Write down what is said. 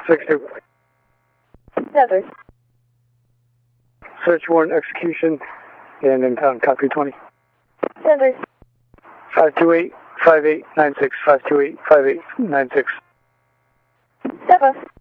6-2. Desert. Search warrant execution and impound copy 20. Desert. 528-5896, 528-5896. Step up.